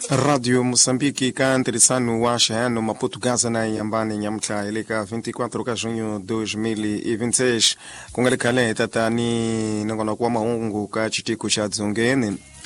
Radio Moçambique cantri sanu washa ano Maputo Gaza na yambani nyamta ilika 24 ka junho 2026 kungalikale tatani nangona kwa maungu ka chitiku cha dzongeni